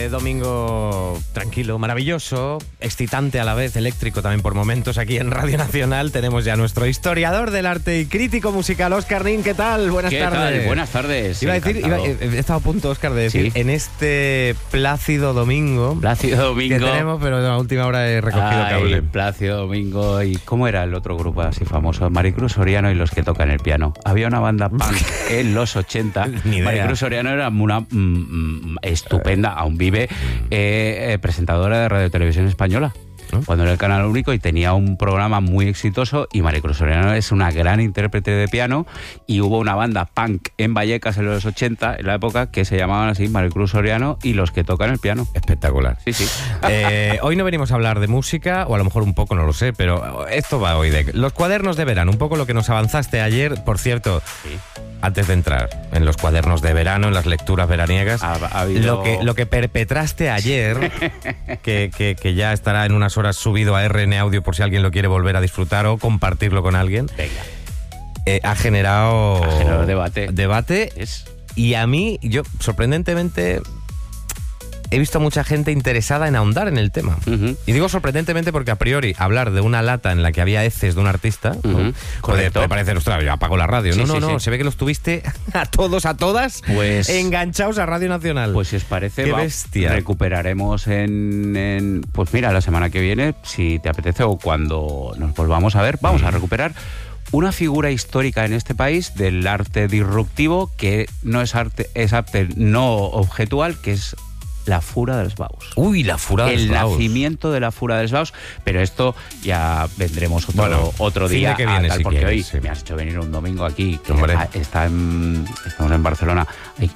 domingo tranquilo, maravilloso, excitante a la vez, eléctrico también por momentos. Aquí en Radio Nacional tenemos ya a nuestro historiador del arte y crítico musical, Óscar Nin. ¿Qué tal? Buenas tardes. Buenas tardes. Iba a decir, he estado a punto, Óscar, de decir, ¿Sí? en este plácido domingo que tenemos, pero a última hora he recogido cable. Plácido Domingo. ¿Y cómo era el otro grupo así famoso? Maricruz Soriano y los que tocan el piano. Había una banda punk en los 80. Ni idea. Maricruz Soriano era una estupenda, aún vive, presentadora de Radio Televisión Española. Cuando era el Canal Único, y tenía un programa muy exitoso, y Maricruz Soriano es una gran intérprete de piano, y hubo una banda punk en Vallecas en los 80, en la época, que se llamaban así, Maricruz Soriano y los que tocan el piano. Espectacular. Sí, sí. Hoy no venimos a hablar de música, o a lo mejor un poco, no lo sé, pero esto va hoy de los cuadernos de verano, un poco lo que nos avanzaste ayer, por cierto. Sí. Antes de entrar en los cuadernos de verano, en las lecturas veraniegas, Ha habido... lo que perpetraste ayer, que ya estará en unas horas subido a RN Audio por si alguien lo quiere volver a disfrutar o compartirlo con alguien, Venga. ha generado debate. Y a mí, yo sorprendentemente he visto a mucha gente interesada en ahondar en el tema. Uh-huh. Y digo sorprendentemente porque a priori hablar de una lata en la que había heces de un artista, Uh-huh. puede parecer, ostras, yo apago la radio. Sí, no, sí. se ve que los tuviste a todos, a todas, Pues, enganchados a Radio Nacional. Pues si os parece, Qué bestia. recuperaremos pues mira, la semana que viene, si te apetece, o cuando nos volvamos a ver, vamos a recuperar una figura histórica en este país del arte disruptivo, que no es arte no objetual, que es la Fura dels Baus. Uy, la Fura dels Baus. El nacimiento de la Fura dels Baus, pero esto ya vendremos otro día, que viene, si porque quieres, hoy me has hecho venir un domingo aquí, que Hombre. estamos en Barcelona, hay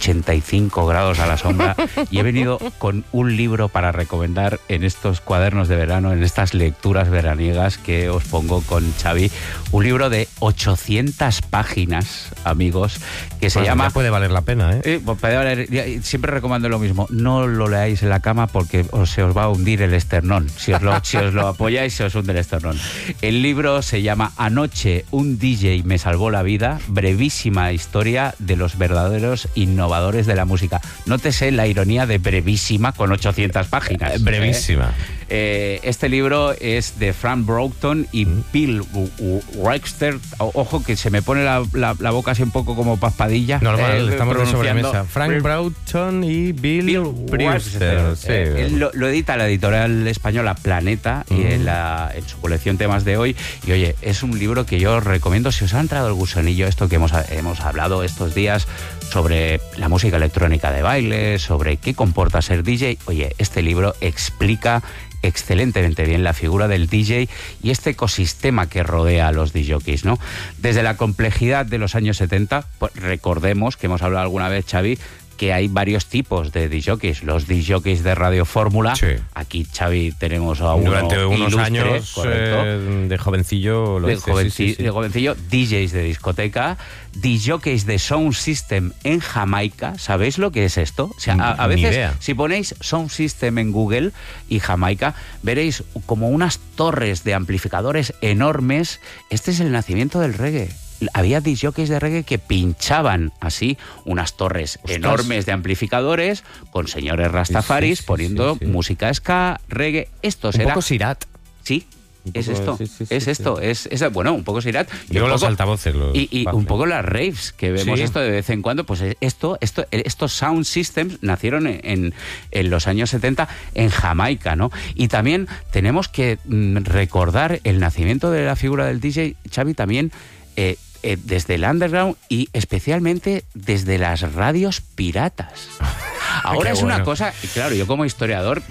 85 grados a la sombra, y he venido con un libro para recomendar en estos cuadernos de verano, en estas lecturas veraniegas que os pongo con Xavi. Un libro de 800 páginas, amigos, que se llama... Ya puede valer la pena, ¿eh? Puede valer, siempre recomiendo lo mismo: no lo leáis en la cama porque se os va a hundir el esternón. Si os lo apoyáis, se os hunde el esternón. El libro se llama Anoche un DJ me salvó la vida, brevísima historia de los verdaderos innovadores de la música. Nótese la ironía de brevísima con 800 páginas. Brevísima. Este libro es de Frank Broughton y Bill Webster. Ojo que se me pone la boca así un poco como paspadilla. Normal, estamos de pronunciando. sobremesa. Frank Broughton y Bill Webster. Sí. Él lo edita la editorial española Planeta, y en su colección Temas de Hoy. Y oye, es un libro que yo os recomiendo si os ha entrado el gusanillo, esto que hemos hablado estos días sobre la música electrónica de baile, sobre qué comporta ser DJ. Oye, este libro explica excelentemente bien la figura del DJ y este ecosistema que rodea a los DJs, ¿no? Desde la complejidad de los años 70, pues recordemos que hemos hablado alguna vez, Xavi, que hay varios tipos de DJs. Los DJs de Radio Fórmula. Sí. Aquí, Xavi, tenemos a uno durante unos ilustre, años de jovencillo, de jovencillo, DJs de discoteca, DJs de Sound System en Jamaica. ¿Sabéis lo que es esto? O sea, a Ni veces, idea. si ponéis Sound System en Google y Jamaica, veréis como unas torres de amplificadores enormes. Este es el nacimiento del reggae. Había DJs de reggae que pinchaban así unas torres enormes de amplificadores con señores rastafaris poniendo música ska, reggae. Un poco Sirat. Sí. Es esto, bueno, un poco Sirat. Digo los altavoces. Y un poco las raves, que vemos esto de vez en cuando. Pues estos sound systems nacieron en los años 70 en Jamaica, ¿no? Y también tenemos que recordar el nacimiento de la figura del DJ, Xavi, también desde el underground y especialmente desde las radios piratas. Ahora es una cosa, y claro, yo como historiador